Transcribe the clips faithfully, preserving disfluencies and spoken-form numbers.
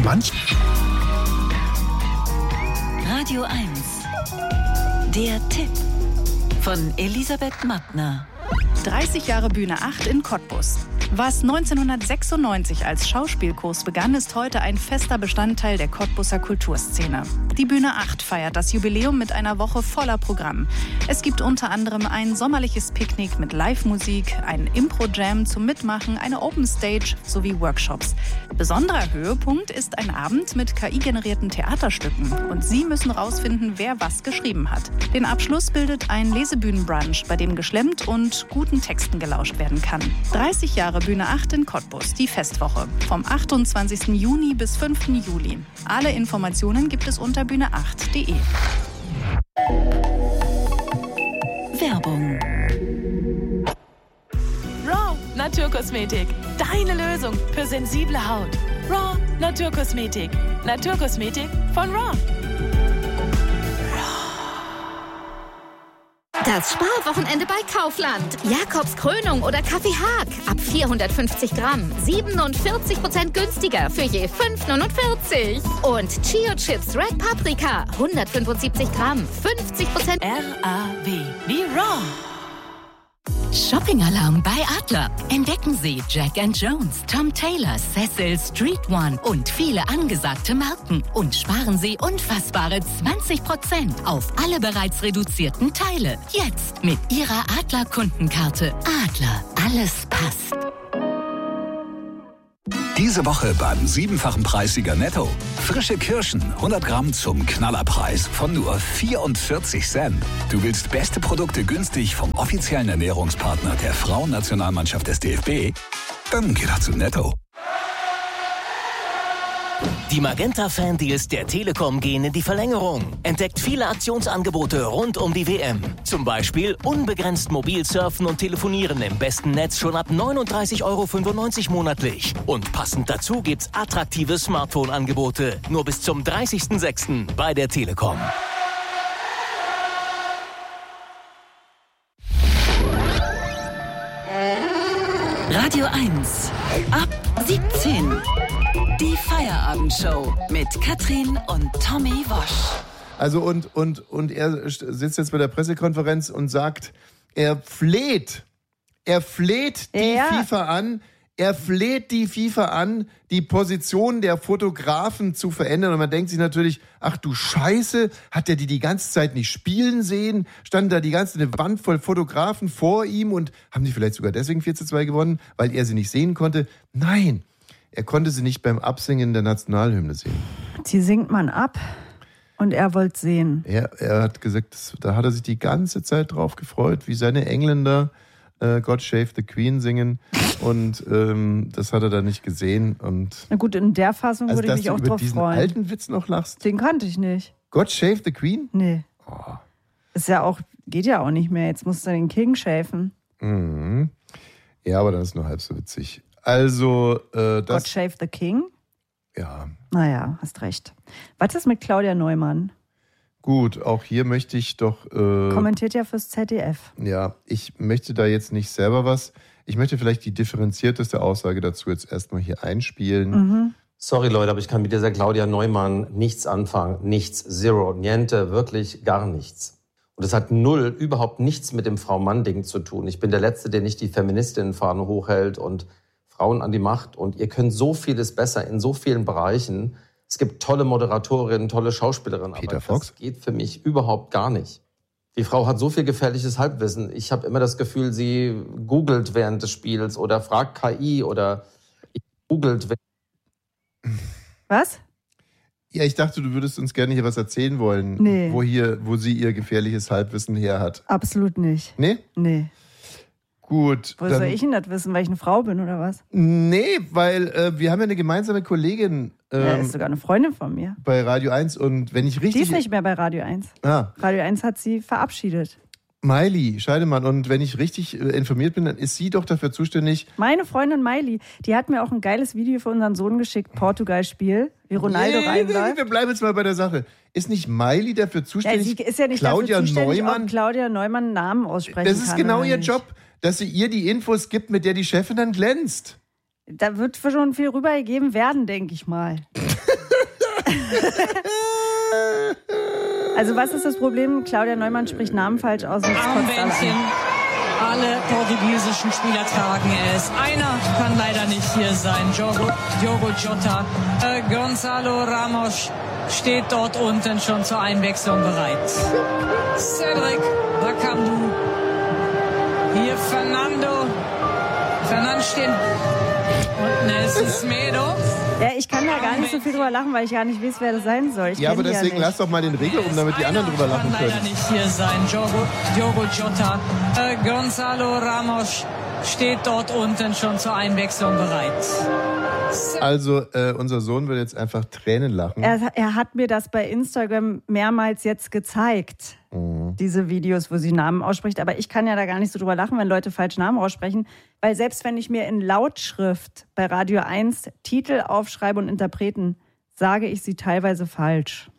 Manch. Radio eins. Der Tipp von Elisabeth Mattner. dreißig Jahre Bühne acht in Cottbus. Was neunzehnhundertsechsundneunzig als Schauspielkurs begann, ist heute ein fester Bestandteil der Cottbuser Kulturszene. Die Bühne acht feiert das Jubiläum mit einer Woche voller Programm. Es gibt unter anderem ein sommerliches Picknick mit Live-Musik, einen Impro-Jam zum Mitmachen, eine Open Stage sowie Workshops. Besonderer Höhepunkt ist ein Abend mit K I-generierten Theaterstücken. Und Sie müssen rausfinden, wer was geschrieben hat. Den Abschluss bildet ein Lesebühnenbrunch, bei dem geschlemmt und guten Texten gelauscht werden kann. dreißig Jahre Bühne acht in Cottbus, die Festwoche. Vom achtundzwanzigsten Juni bis fünften Juli. Alle Informationen gibt es unter bühne acht punkt de. Werbung. Raw Naturkosmetik. Deine Lösung für sensible Haut. Raw Naturkosmetik. Naturkosmetik von Raw. Das Sparwochenende bei Kaufland. Jakobs Krönung oder Kaffee Haag. Ab vierhundertfünfzig Gramm. siebenundvierzig Prozent günstiger für je fünf neunundvierzig. Und Chio Chips Red Paprika. hundertfünfundsiebzig Gramm. fünfzig Prozent R A W wie Raw. Shopping-Alarm bei Adler. Entdecken Sie Jack and Jones, Tom Taylor, Cecil, Street One und viele angesagte Marken. Und sparen Sie unfassbare zwanzig Prozent auf alle bereits reduzierten Teile. Jetzt mit Ihrer Adler-Kundenkarte. Adler, alles passt. Diese Woche beim siebenfachen Preissieger Netto. Frische Kirschen, hundert Gramm zum Knallerpreis von nur vierundvierzig Cent. Du willst beste Produkte günstig vom offiziellen Ernährungspartner der Frauennationalmannschaft des D F B? Dann geh doch zu Netto. Die Magenta-Fan-Deals der Telekom gehen in die Verlängerung. Entdeckt viele Aktionsangebote rund um die W M. Zum Beispiel unbegrenzt mobil surfen und telefonieren im besten Netz schon ab neununddreißig Euro fünfundneunzig monatlich. Und passend dazu gibt's attraktive Smartphone-Angebote. Nur bis zum dreißigsten sechsten bei der Telekom. Radio eins. Ab siebzehn. Die Feierabendshow mit Katrin und Tommy Wosch. Also und, und, und er sitzt jetzt bei der Pressekonferenz und sagt, er fleht, er fleht die ja. FIFA an, er fleht die FIFA an, die Position der Fotografen zu verändern. Und man denkt sich natürlich, ach du Scheiße, hat der die die ganze Zeit nicht spielen sehen? Stand da die ganze eine Wand voll Fotografen vor ihm und haben die vielleicht sogar deswegen vier zu zwei gewonnen, weil er sie nicht sehen konnte? Nein. Er konnte sie nicht beim Absingen der Nationalhymne sehen. Die singt man ab und er wollte sehen. Er, er hat gesagt, das, da hat er sich die ganze Zeit drauf gefreut, wie seine Engländer äh, God Save the Queen singen. Und ähm, das hat er dann nicht gesehen. Und Na gut, in der Fassung also, würde ich mich auch drauf freuen. dass du über diesen alten Witz noch lachst. Den kannte ich nicht. God Save the Queen? Nee. Oh. Ist ja auch, geht ja auch nicht mehr. Jetzt musst du den King schäfen. Mhm. Ja, aber dann ist nur halb so witzig. Also, äh, das... God Save the King? Ja. Naja, hast recht. Was ist mit Claudia Neumann? Gut, auch hier möchte ich doch... Äh, Kommentiert ja fürs Z D F. Ja, ich möchte da jetzt nicht selber was. Ich möchte vielleicht die differenzierteste Aussage dazu jetzt erstmal hier einspielen. Mhm. Sorry Leute, aber ich kann mit dieser Claudia Neumann nichts anfangen. Nichts, zero, niente, wirklich gar nichts. Und es hat null, überhaupt nichts mit dem Frau-Mann-Ding zu tun. Ich bin der Letzte, der nicht die Feministinnenfahne hochhält und Frauen an die Macht. Und ihr könnt so vieles besser in so vielen Bereichen. Es gibt tolle Moderatorinnen, tolle Schauspielerinnen. Peter aber Fox? Das geht für mich überhaupt gar nicht. Die Frau hat so viel gefährliches Halbwissen. Ich habe immer das Gefühl, sie googelt während des Spiels oder fragt K I oder googelt. Was? Ja, ich dachte, du würdest uns gerne hier was erzählen wollen, Nee. wo, hier, wo sie ihr gefährliches Halbwissen her hat. Absolut nicht. Nee? Nee. Gut. Wo soll ich denn das wissen, weil ich eine Frau bin oder was? Nee, weil äh, wir haben ja eine gemeinsame Kollegin ähm, Ja, ist sogar eine Freundin von mir. bei Radio eins und wenn ich richtig... Die ist nicht mehr bei Radio eins. Ah, Radio eins hat sie verabschiedet. Miley Scheidemann. Und wenn ich richtig äh, informiert bin, dann ist sie doch dafür zuständig... Meine Freundin Miley, die hat mir auch ein geiles Video für unseren Sohn geschickt, Portugal-Spiel, wie Ronaldo nee, reinläuft. Nee, wir bleiben jetzt mal bei der Sache. Ist nicht Miley dafür Ja, zuständig, sie ist ja nicht Claudia dafür zuständig, Neumann? ob Claudia Neumann einen Namen aussprechen Das ist kann genau oder ihr nicht. Job, dass sie ihr die Infos gibt, mit der die Chefin dann glänzt. Da wird schon viel rübergegeben werden, denke ich mal. Also was ist das Problem? Claudia Neumann spricht Namen falsch aus und es kotzt alle an. Alle portugiesischen Spieler tragen es. Einer kann leider nicht hier sein. Diogo, Diogo Jota. Äh, Gonzalo Ramos steht dort unten schon zur Einwechslung bereit. Cedric Bakambu. Hier Fernando. Fernando steht. Und Nelson Semedo. Ja, ich kann da gar nicht so viel drüber lachen, weil ich gar nicht weiß, wer das sein soll. Ich ja, aber deswegen ja lass doch mal den Regel um, damit die anderen drüber lachen können. Leider nicht hier sein. Diogo, Diogo Jota. Äh, Gonzalo Ramos steht dort unten schon zur Einwechslung bereit. Also, äh, unser Sohn will jetzt einfach Tränen lachen. Er, er hat mir das bei Instagram mehrmals jetzt gezeigt, mhm. diese Videos, wo sie Namen ausspricht. Aber ich kann ja da gar nicht so drüber lachen, wenn Leute falsch Namen aussprechen. Weil selbst wenn ich mir in Lautschrift bei Radio eins Titel aufschreibe und Interpreten, sage ich sie teilweise falsch.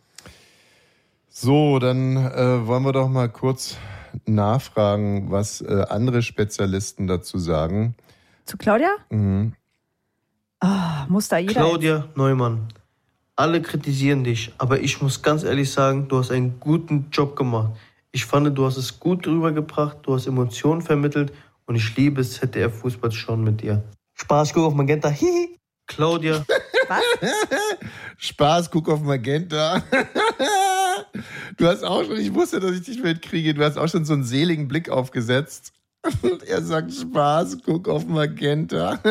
So, dann äh, wollen wir doch mal kurz nachfragen, was äh, andere Spezialisten dazu sagen. Zu Claudia? Mhm. Oh, muss da jeder... Claudia Neumann, alle kritisieren dich, aber ich muss ganz ehrlich sagen, du hast einen guten Job gemacht. Ich fand, du hast es gut rübergebracht, du hast Emotionen vermittelt und ich liebe es, Z D F-Fußball schon mit dir. Spaß, guck auf Magenta, hihi. Claudia. Was? Spaß, guck auf Magenta. Du hast auch schon, ich wusste, dass ich dich mitkriege, du hast auch schon so einen seligen Blick aufgesetzt. Und er sagt, Spaß, guck auf Magenta.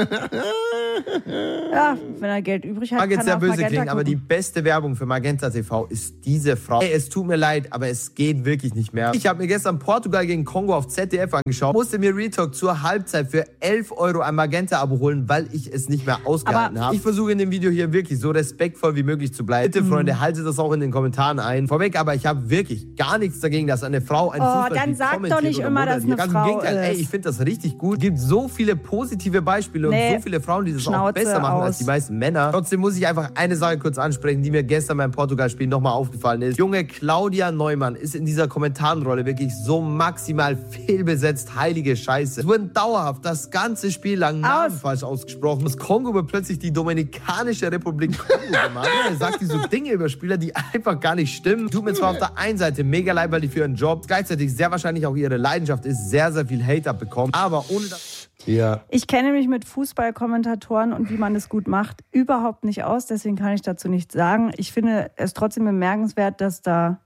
Ja, wenn er Geld übrig hat, mag jetzt kann sehr er auf böse Magenta klingen, aber die gucken. beste Werbung für Magenta T V ist diese Frau. Ey, es tut mir leid, aber es geht wirklich nicht mehr. Ich habe mir gestern Portugal gegen Kongo auf Z D F angeschaut, musste mir Real Talk zur Halbzeit für elf Euro ein Magenta-Abo holen, weil ich es nicht mehr ausgehalten habe. Ich versuche in dem Video hier wirklich so respektvoll wie möglich zu bleiben. Bitte, Freunde, mhm. haltet das auch in den Kommentaren ein. Vorweg, aber ich habe wirklich gar nichts dagegen, dass eine Frau ein Oh, Fußballspiel dann sag kommentiert doch nicht oder immer, dass eine Ganz Frau im Gegenteil, ey, ist. ich finde das richtig gut. Es gibt so viele positive Beispiele Nee. und so viele Frauen, die das Schnauze auch besser machen aus. als die meisten Männer. Trotzdem muss ich einfach eine Sache kurz ansprechen, die mir gestern beim Portugal-Spiel nochmal aufgefallen ist. Junge Claudia Neumann ist in dieser Kommentarenrolle wirklich so maximal fehlbesetzt, heilige Scheiße. Es wurden dauerhaft das ganze Spiel lang Namen Aus. falsch ausgesprochen. Das Kongo wird plötzlich die Dominikanische Republik Kongo gemacht. Er sagt diese Dinge über Spieler, die einfach gar nicht stimmen. Tut mir zwar auf der einen Seite mega leid, weil die für ihren Job gleichzeitig sehr wahrscheinlich auch ihre Leidenschaft ist, sehr, sehr viel Hate abbekommen. Aber ohne das... Ja. Ich kenne mich mit Fußballkommentatoren und wie man es gut macht überhaupt nicht aus, deswegen kann ich dazu nichts sagen. Ich finde es trotzdem bemerkenswert, dass da,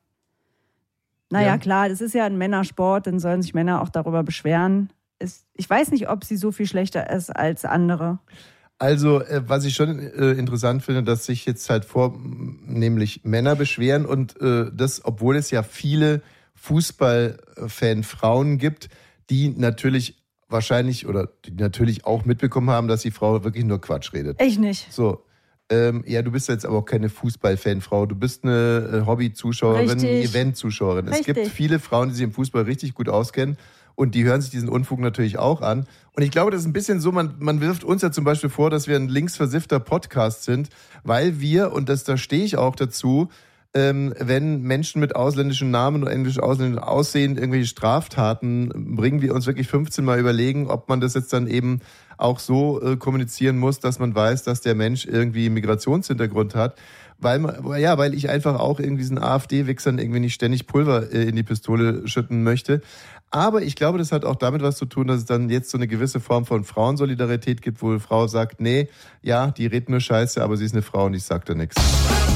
naja Ja. klar, das ist ja ein Männersport, dann sollen sich Männer auch darüber beschweren. Es, ich weiß nicht, ob sie so viel schlechter ist als andere. Also, äh, was ich schon äh, interessant finde, dass sich jetzt halt vornehmlich Männer beschweren und äh, das, obwohl es ja viele Fußballfan-Frauen gibt, die natürlich wahrscheinlich oder die natürlich auch mitbekommen haben, dass die Frau wirklich nur Quatsch redet. Ich nicht. So. Ähm, ja, du bist jetzt aber auch keine Fußball-Fanfrau. Du bist eine äh, Hobby-Zuschauerin, Richtig. Event-Zuschauerin. Es Richtig. gibt viele Frauen, die sich im Fußball richtig gut auskennen und die hören sich diesen Unfug natürlich auch an. Und ich glaube, das ist ein bisschen so, man, man wirft uns ja zum Beispiel vor, dass wir ein linksversiffter Podcast sind, weil wir, und das, da stehe ich auch dazu, ähm, wenn Menschen mit ausländischen Namen oder englisch ausländischen Aussehen irgendwelche Straftaten bringen, wir uns wirklich fünfzehn Mal überlegen, ob man das jetzt dann eben auch so äh, kommunizieren muss, dass man weiß, dass der Mensch irgendwie Migrationshintergrund hat. Weil man, ja, weil ich einfach auch irgendwie diesen AfD-Wichsern irgendwie nicht ständig Pulver äh, in die Pistole schütten möchte. Aber ich glaube, das hat auch damit was zu tun, dass es dann jetzt so eine gewisse Form von Frauensolidarität gibt, wo eine Frau sagt, nee, ja, die redet nur Scheiße, aber sie ist eine Frau und ich sag da nichts.